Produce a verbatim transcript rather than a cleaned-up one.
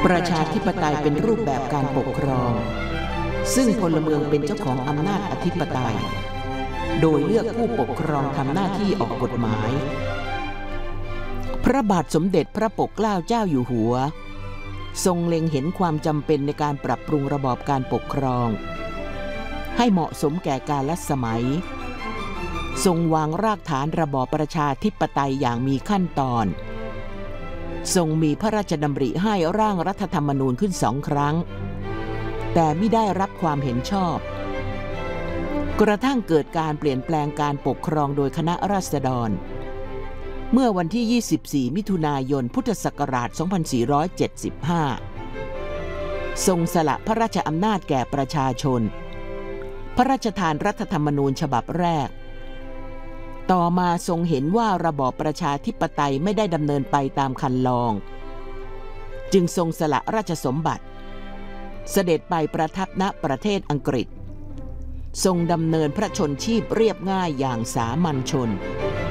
ประชาธิปไตยเป็นรูปแบบการปกครองซึ่งพลเมืองเป็นเจ้าของอำนาจอธิปไตยโดยเลือกผู้ปกครองทำหน้าที่ออกกฎหมายพระบาทสมเด็จพระปกเกล้าเจ้าอยู่หัวทรงเล็งเห็นความจำเป็นในการปรับปรุงระบอบการปกครองให้เหมาะสมแก่กาลสมัยทรงวางรากฐานระบอบประชาธิปไตยอย่างมีขั้นตอนทรงมีพระราชดำริให้ร่างรัฐธรรมนูญขึ้นสองครั้งแต่ไม่ได้รับความเห็นชอบกระทั่งเกิดการเปลี่ยนแปลงการปกครองโดยคณะราษฎรเมื่อวันที่ ยี่สิบสี่ มิถุนายน พุทธศักราช สองพันสี่ร้อยเจ็ดสิบห้า ทรงสละพระราชอำนาจแก่ประชาชนพระราชทานรัฐธรรมนูญฉบับแรกต่อมาทรงเห็นว่าระบอบประชาธิปไตยไม่ได้ดำเนินไปตามคันลองจึงทรงสละราชสมบัติเสด็จไปประทับณประเทศอังกฤษทรงดำเนินพระชนชีพเรียบง่ายอย่างสามัญชน